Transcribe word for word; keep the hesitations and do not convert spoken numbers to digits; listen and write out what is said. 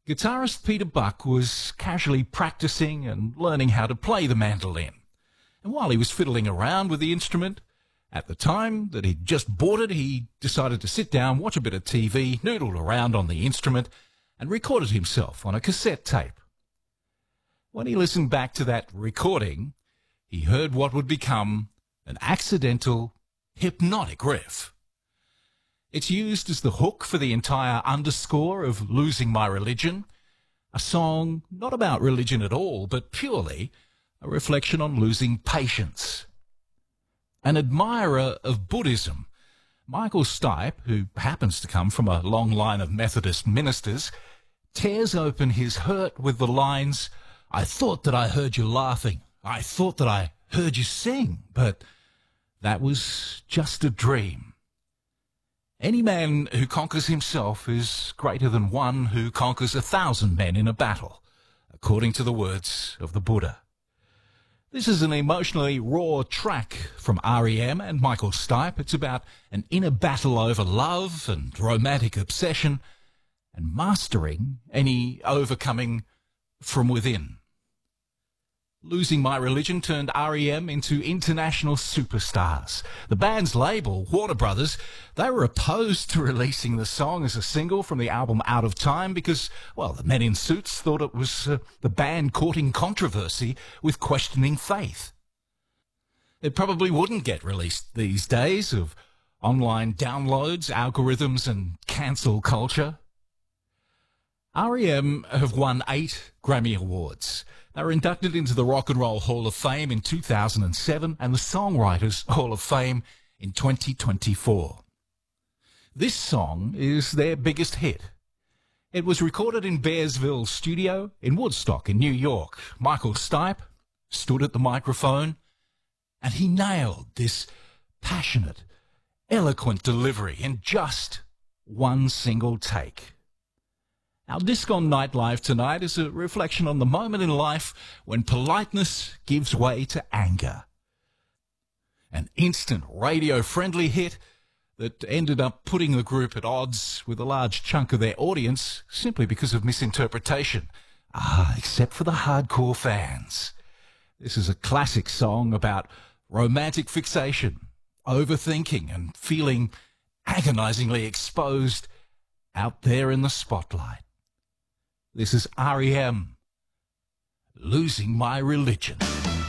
Guitarist Peter Buck was casually practicing and learning how to play the mandolin. And while he was fiddling around with the instrument, at the time that he'd just bought it, he decided to sit down, watch a bit of T V, noodled around on the instrument, and recorded himself on a cassette tape. When he listened back to that recording, he heard what would become an accidental, hypnotic riff. It's used as the hook for the entire underscore of Losing My Religion, a song not about religion at all, but purely a reflection on losing patience. An admirer of Buddhism, Michael Stipe, who happens to come from a long line of Methodist ministers, tears open his hurt with the lines, "I thought that I heard you laughing. I thought that I heard you sing, but that was just a dream." Any man who conquers himself is greater than one who conquers a thousand men in a battle, according to the words of the Buddha. This is an emotionally raw track from R E M and Michael Stipe. It's about an inner battle over love and romantic obsession and mastering any overcoming from within. Losing My Religion turned R E M into international superstars. The band's label, Warner Brothers, they were opposed to releasing the song as a single from the album Out of Time because, well, the men in suits thought it was uh, the band courting controversy with questioning faith. It probably wouldn't get released these days of online downloads, algorithms, and cancel culture. R E M have won eight Grammy Awards. They were inducted into the Rock and Roll Hall of Fame in two thousand seven and the Songwriters Hall of Fame in twenty twenty-four. This song is their biggest hit. It was recorded in Bearsville Studio in Woodstock in New York. Michael Stipe stood at the microphone and he nailed this passionate, eloquent delivery in just one single take. Our Disc on Nightlife tonight is a reflection on the moment in life when politeness gives way to anger. An instant radio-friendly hit that ended up putting the group at odds with a large chunk of their audience simply because of misinterpretation. Ah, except for the hardcore fans. This is a classic song about romantic fixation, overthinking, and feeling agonizingly exposed out there in the spotlight. This is R E M, Losing My Religion.